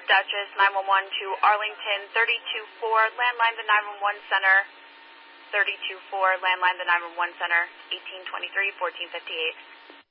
Duchess 911 to Arlington 324, landline the 911 center. 324, landline the 911 center, 1823, 1458.